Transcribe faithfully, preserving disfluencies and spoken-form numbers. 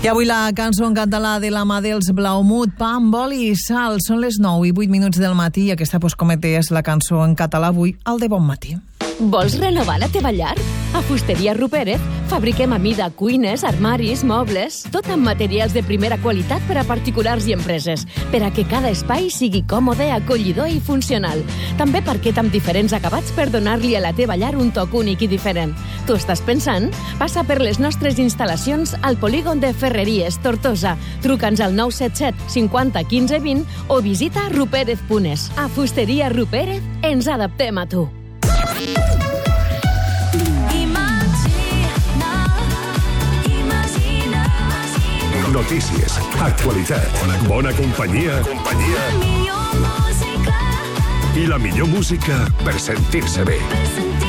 I avui la cançó en català de la mà dels Blaumut, Pa amb oli i sal. Són les nou i vuit minuts del matí i aquesta, pues, com és la cançó en català avui, al de Bon Matí. Vols renovar la teva llar? A Fusteria Rupérez fabriquem a mida cuines, armaris, mobles, tot amb materials de primera qualitat per a particulars i empreses, per a que cada espai sigui còmode, acollidor i funcional. També parquet amb diferents acabats per donar-li a la teva llar un toc únic i diferent. Tu estàs pensant? Passa per les nostres instal·lacions al polígon de Ferreries, Tortosa. Truca'ns al nou set set cinquanta quinze vint o visita rupérez punt es. A Fusteria Rupérez ens adaptem a tu. Notícies, actualitat, bona companyia, companyia i la millor música per sentir-se bé.